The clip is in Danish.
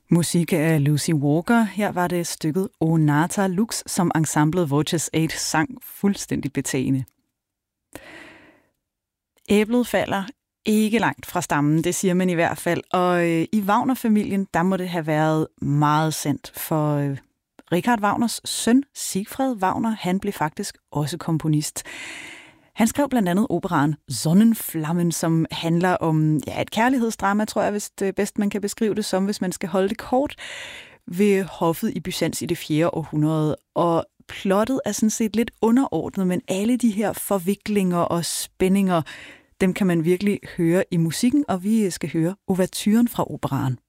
Musik af Lucy Walker. Her var det stykket O Nata Lux, som ensemblet Voces 8 sang fuldstændig betagende. Æblet falder ikke langt fra stammen, det siger man i hvert fald. Og i Wagner-familien, der må det have været meget sandt, for Richard Wagners søn, Siegfried Wagner, han blev faktisk også komponist. Han skrev blandt andet operaen Sonnenflammen, som handler om et kærlighedsdrama, tror jeg, hvis det bedst man kan beskrive det som, hvis man skal holde det kort, ved hoffet i Byzans i det 4. århundrede. Og plottet er sådan set lidt underordnet, men alle de her forviklinger og spændinger, dem kan man virkelig høre i musikken, og vi skal høre ouverturen fra operaen.